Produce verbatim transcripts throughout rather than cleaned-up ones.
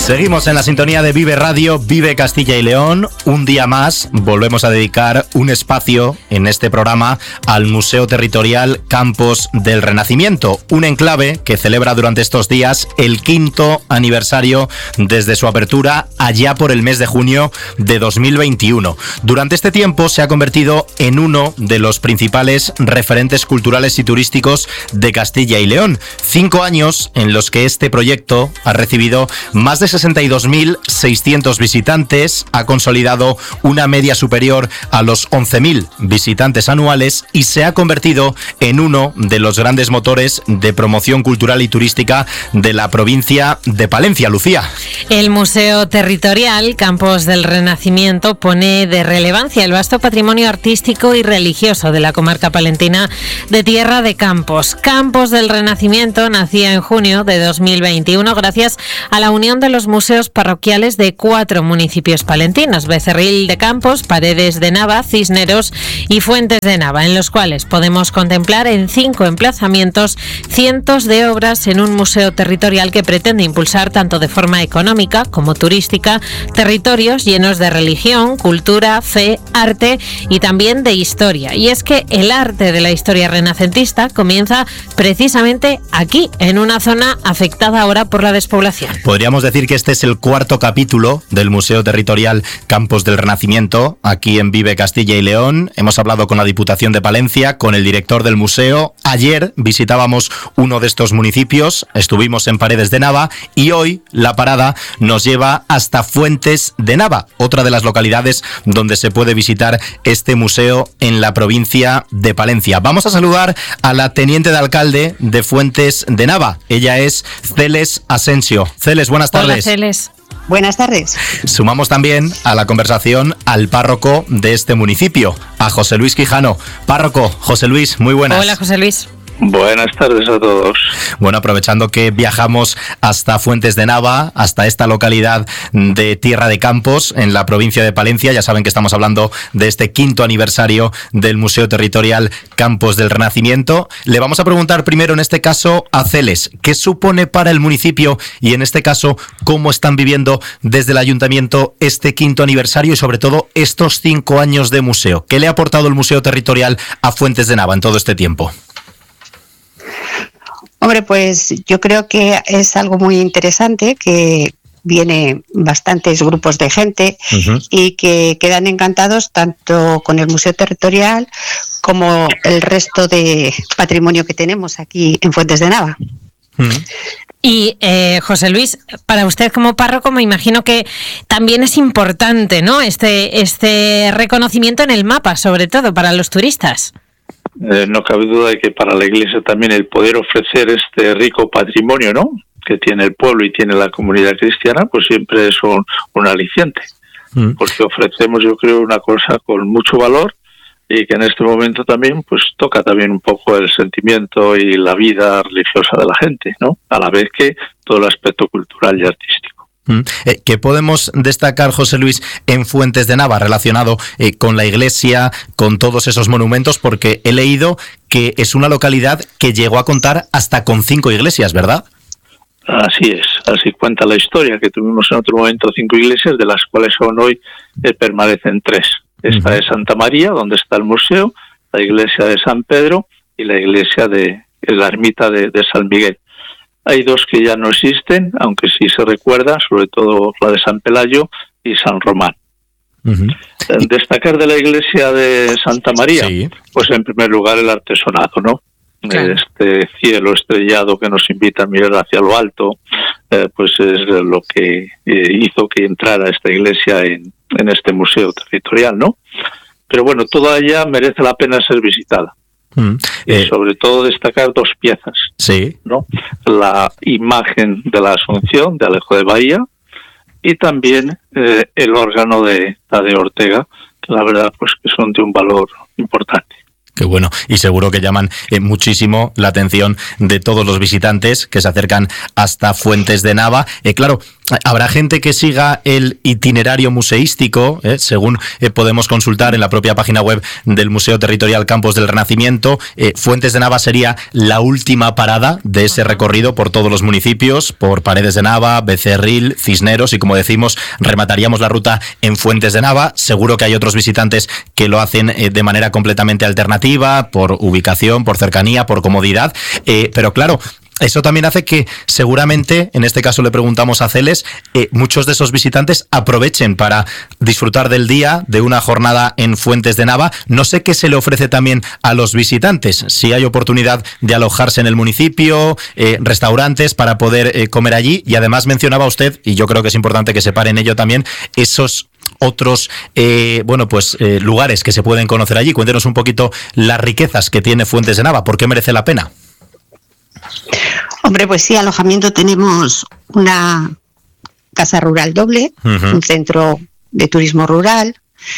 Seguimos en la sintonía de Vive Radio, Vive Castilla y León. Un día más volvemos a dedicar un espacio en este programa al Museo Territorial Campos del Renacimiento, un enclave que celebra durante estos días el quinto aniversario desde su apertura allá por el mes de junio de dos mil veintiuno. Durante este tiempo se ha convertido en uno de los principales referentes culturales y turísticos de Castilla y León. Cinco años en los que este proyecto ha recibido más de sesenta y dos mil seiscientos visitantes, ha consolidado una media superior a los once mil visitantes anuales y se ha convertido en uno de los grandes motores de promoción cultural y turística de la provincia de Palencia. Lucía. El Museo Territorial Campos del Renacimiento pone de relevancia el vasto patrimonio artístico y religioso de la comarca palentina de Tierra de Campos. Campos del Renacimiento nacía en junio de dos mil veintiuno gracias a la unión de los museos parroquiales de cuatro municipios palentinos: Becerril de Campos, Paredes de Nava, Cisneros y Fuentes de Nava, en los cuales podemos contemplar en cinco emplazamientos cientos de obras en un museo territorial que pretende impulsar tanto de forma económica como turística territorios llenos de religión, cultura, fe, arte y también de historia. Y es que el arte de la historia renacentista comienza precisamente aquí, en una zona afectada ahora por la despoblación. Podríamos decir que este es el cuarto capítulo del Museo Territorial Campos del Renacimiento, aquí en Vive Castilla y León. Hemos hablado con la Diputación de Palencia, con el director del museo. Ayer visitábamos uno de estos municipios, estuvimos en Paredes de Nava y hoy la parada nos lleva hasta Fuentes de Nava, otra de las localidades donde se puede visitar este museo en la provincia de Palencia. Vamos a saludar a la teniente de alcalde de Fuentes de Nava. Ella es Celes Asensio. Celes, buenas tardes. Hola, Celes. Buenas tardes. Sumamos también a la conversación al párroco de este municipio, a José Luis Quijano. Párroco, José Luis, muy buenas. Hola, José Luis. Buenas tardes a todos. Bueno, aprovechando que viajamos hasta Fuentes de Nava, hasta esta localidad de Tierra de Campos, en la provincia de Palencia, ya saben que estamos hablando de este quinto aniversario del Museo Territorial Campos del Renacimiento. Le vamos a preguntar primero, en este caso, a Celes, ¿qué supone para el municipio y, en este caso, cómo están viviendo desde el ayuntamiento este quinto aniversario y, sobre todo, estos cinco años de museo? ¿Qué le ha aportado el Museo Territorial a Fuentes de Nava en todo este tiempo? Hombre, pues yo creo que es algo muy interesante, que vienen bastantes grupos de gente uh-huh. y que quedan encantados tanto con el Museo Territorial como el resto de patrimonio que tenemos aquí en Fuentes de Nava. Uh-huh. Y eh, José Luis, para usted como párroco me imagino que también es importante, ¿no? Este, este reconocimiento en el mapa, sobre todo para los turistas. Eh, no cabe duda de que para la Iglesia también el poder ofrecer este rico patrimonio, ¿no?, que tiene el pueblo y tiene la comunidad cristiana, pues siempre es un, un aliciente, mm. porque ofrecemos, yo creo, una cosa con mucho valor y que en este momento también pues toca también un poco el sentimiento y la vida religiosa de la gente, ¿no?, a la vez que todo el aspecto cultural y artístico. Eh, ¿Qué podemos destacar, José Luis, en Fuentes de Nava relacionado eh, con la iglesia, con todos esos monumentos? Porque he leído que es una localidad que llegó a contar hasta con cinco iglesias, ¿verdad? Así es, así cuenta la historia, que tuvimos en otro momento cinco iglesias, de las cuales aún hoy eh, permanecen tres. Esta uh-huh. es Santa María, donde está el museo, la iglesia de San Pedro y la iglesia de la ermita de, de San Miguel. Hay dos que ya no existen, aunque sí se recuerda, sobre todo la de San Pelayo y San Román. Uh-huh. Destacar de la iglesia de Santa María, sí. pues en primer lugar el artesonado, ¿no? Claro. Este cielo estrellado que nos invita a mirar hacia lo alto, eh, pues es lo que eh, hizo que entrara esta iglesia en, en este museo territorial, ¿no? Pero bueno, toda ella merece la pena ser visitada. Mm, eh, y sobre todo destacar dos piezas, sí. ¿no? La imagen de la Asunción de Alejo de Bahía y también eh, el órgano de Tadeo Ortega, que la verdad pues que son de un valor importante. Qué bueno, y seguro que llaman eh, muchísimo la atención de todos los visitantes que se acercan hasta Fuentes de Nava. Eh, claro, Habrá gente que siga el itinerario museístico, ¿eh? según eh, podemos consultar en la propia página web del Museo Territorial Campos del Renacimiento. Eh, Fuentes de Nava sería la última parada de ese recorrido por todos los municipios, por Paredes de Nava, Becerril, Cisneros, y como decimos, remataríamos la ruta en Fuentes de Nava. Seguro que hay otros visitantes que lo hacen eh, de manera completamente alternativa, por ubicación, por cercanía, por comodidad, eh, pero claro, eso también hace que seguramente, en este caso le preguntamos a Celes, eh, muchos de esos visitantes aprovechen para disfrutar del día, de una jornada en Fuentes de Nava. No sé qué se le ofrece también a los visitantes, si hay oportunidad de alojarse en el municipio, eh, restaurantes para poder eh, comer allí, y además mencionaba usted, y yo creo que es importante que se pare en ello también, esos otros eh, bueno pues eh, lugares que se pueden conocer allí. Cuéntenos un poquito las riquezas que tiene Fuentes de Nava, ¿por qué merece la pena? Hombre, pues sí, alojamiento tenemos una casa rural doble, uh-huh. un centro de turismo rural,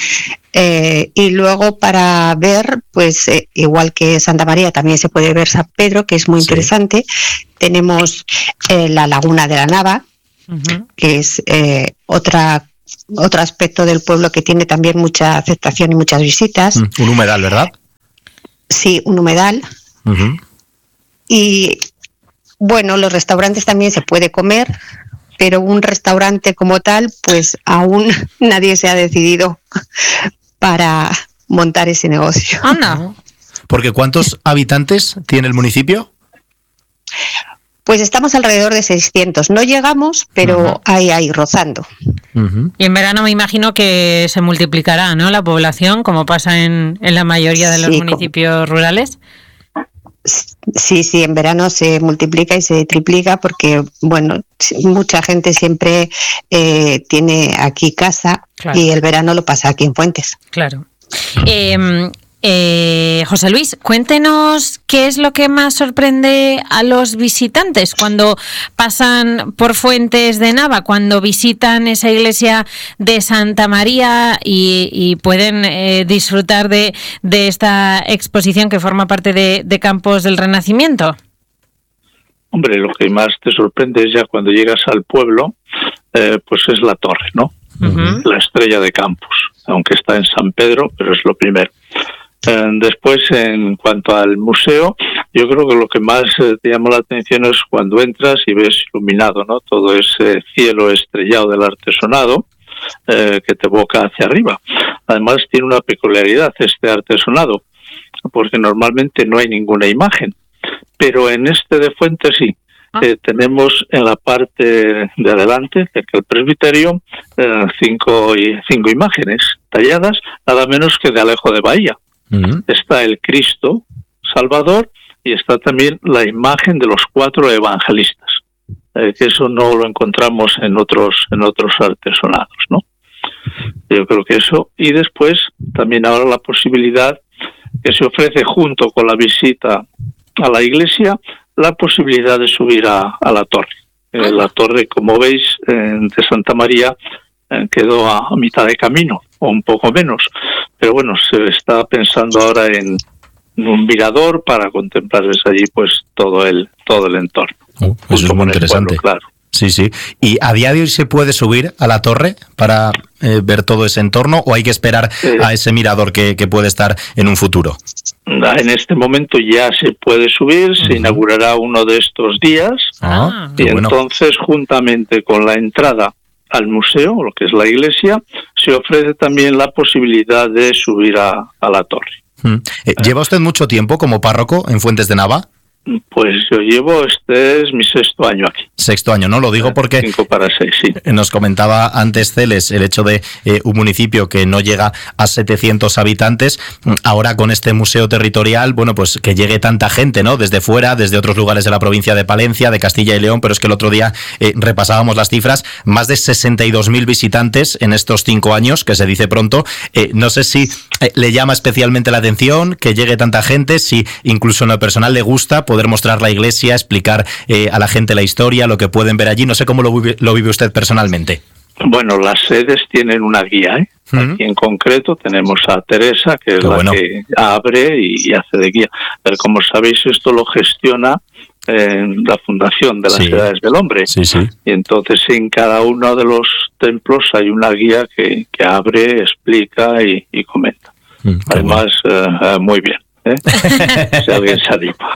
eh, y luego para ver, pues eh, igual que Santa María, también se puede ver San Pedro, que es muy sí. interesante. Tenemos eh, la Laguna de la Nava, uh-huh. que es eh, otra otro aspecto del pueblo que tiene también mucha aceptación y muchas visitas. Un humedal, ¿verdad? Sí, un humedal. Uh-huh. Y bueno, los restaurantes también se puede comer, pero un restaurante como tal, pues aún nadie se ha decidido para montar ese negocio. Anda. Porque ¿cuántos habitantes tiene el municipio? Pues estamos alrededor de seiscientos. No llegamos, pero uh-huh. ahí, ahí, rozando. Uh-huh. Y en verano me imagino que se multiplicará, ¿no?, la población, como pasa en, en la mayoría de los sí, municipios como... rurales. Sí, sí, en verano se multiplica y se triplica porque, bueno, mucha gente siempre eh, tiene aquí casa, claro. y el verano lo pasa aquí en Fuentes. Claro. Eh, eh, José Luis, cuéntenos qué es lo que más sorprende a los visitantes cuando pasan por Fuentes de Nava, cuando visitan esa iglesia de Santa María y, y pueden eh, disfrutar de, de esta exposición que forma parte de, de Campos del Renacimiento. Hombre, lo que más te sorprende es ya cuando llegas al pueblo, eh, pues es la torre, ¿no? Uh-huh. La estrella de Campos, aunque está en San Pedro, pero es lo primero. Eh, después, en cuanto al museo, yo creo que lo que más eh, te llama la atención es cuando entras y ves iluminado, ¿no?, todo ese cielo estrellado del artesonado eh, que te evoca hacia arriba. Además, tiene una peculiaridad este artesonado, porque normalmente no hay ninguna imagen, pero en este de Fuentes sí. Ah. Eh, tenemos en la parte de adelante, cerca del presbiterio, eh, cinco, cinco imágenes talladas, nada menos que de Alejo de Bahía. Uh-huh. Está el Cristo Salvador y está también la imagen de los cuatro evangelistas, eh, que eso no lo encontramos en otros en otros artesonados, ¿no? Yo creo que eso. Y después también ahora la posibilidad que se ofrece junto con la visita a la iglesia, la posibilidad de subir a, a la torre. Eh, la torre, como veis, eh, de Santa María eh, quedó a, a mitad de camino, o un poco menos. Pero bueno, se está pensando ahora en, en un mirador para contemplar desde allí pues todo el todo el entorno. Oh, eso es muy interesante. Pueblo, claro. Sí, sí. ¿Y a día de hoy se puede subir a la torre para eh, ver todo ese entorno o hay que esperar eh, a ese mirador que, que puede estar en un futuro? En este momento ya se puede subir, uh-huh. se inaugurará uno de estos días ah, y bueno. entonces juntamente con la entrada al museo, lo que es la iglesia, se ofrece también la posibilidad de subir a, a la torre. Uh-huh. Eh, ¿Lleva usted mucho tiempo como párroco en Fuentes de Nava? Pues yo llevo, este es mi sexto año aquí. Sexto año, ¿no? Lo digo porque Cinco para seis, sí. Nos comentaba antes Celes el hecho de eh, un municipio que no llega a setecientos habitantes, ahora con este museo territorial, bueno, pues que llegue tanta gente, ¿no? Desde fuera, desde otros lugares de la provincia de Palencia, de Castilla y León, pero es que el otro día eh, repasábamos las cifras, más de sesenta y dos mil visitantes en estos cinco años, que se dice pronto. Eh, no sé si eh, le llama especialmente la atención que llegue tanta gente, si incluso en lo personal le gusta poder mostrar la iglesia, explicar eh, a la gente la historia, lo que pueden ver allí. No sé cómo lo vive, lo vive usted personalmente. Bueno, las sedes tienen una guía, ¿eh? Uh-huh. Aquí en concreto tenemos a Teresa, que es Qué la bueno. que abre y, y hace de guía. Pero como sabéis, esto lo gestiona en la fundación de las sí. Edades del Hombre. Sí, sí. Y entonces en cada uno de los templos hay una guía que, que abre, explica y, y comenta. Mm, Además, bueno. uh, uh, muy bien. ¿eh? Si alguien se anima.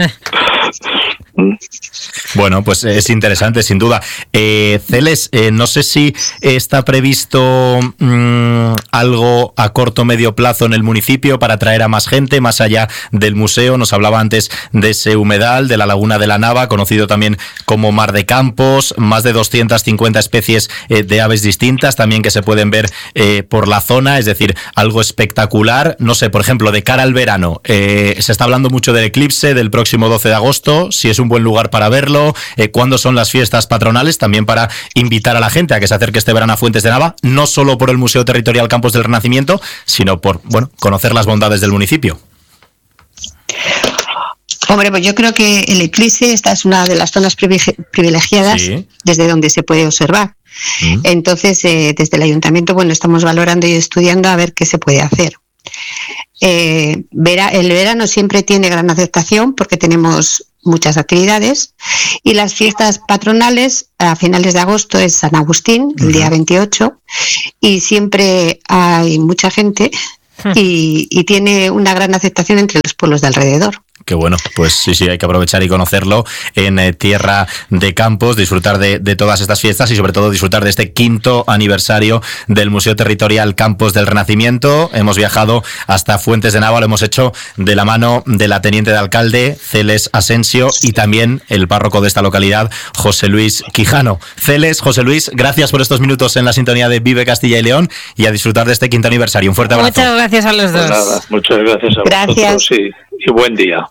Bueno, pues es interesante, sin duda. Eh, Celes, eh, no sé si está previsto mmm, algo a corto o medio plazo en el municipio para atraer a más gente, más allá del museo. Nos hablaba antes de ese humedal, de la Laguna de la Nava, conocido también como Mar de Campos, más de doscientas cincuenta especies eh, de aves distintas también que se pueden ver eh, por la zona, es decir, algo espectacular. No sé, por ejemplo, de cara al verano, eh, se está hablando mucho del eclipse del próximo doce de agosto, si es un buen lugar para verlo, eh, cuándo son las fiestas patronales, también para invitar a la gente a que se acerque este verano a Fuentes de Nava, no solo por el Museo Territorial Campos del Renacimiento, sino por, bueno, conocer las bondades del municipio. Hombre, pues yo creo que el eclipse, esta es una de las zonas privilegiadas sí. desde donde se puede observar. Mm. Entonces, eh, desde el ayuntamiento, bueno, estamos valorando y estudiando a ver qué se puede hacer. Eh, vera, el verano siempre tiene gran aceptación porque tenemos muchas actividades y las fiestas patronales a finales de agosto es San Agustín, el uh-huh. día veintiocho, y siempre hay mucha gente y, y tiene una gran aceptación entre los pueblos de alrededor. Qué bueno, pues sí, sí, hay que aprovechar y conocerlo en eh, Tierra de Campos, disfrutar de, de todas estas fiestas y sobre todo disfrutar de este quinto aniversario del Museo Territorial Campos del Renacimiento. Hemos viajado hasta Fuentes de Nava, lo hemos hecho de la mano de la teniente de alcalde, Celes Asensio, y también el párroco de esta localidad, José Luis Quijano. Celes, José Luis, gracias por estos minutos en la sintonía de Vive Castilla y León y a disfrutar de este quinto aniversario. Un fuerte abrazo. Muchas gracias a los dos. Pues nada, muchas gracias a gracias. vosotros y, y buen día.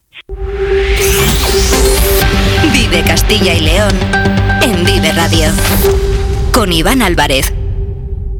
Vive Castilla y León en Vive Radio con Iván Álvarez.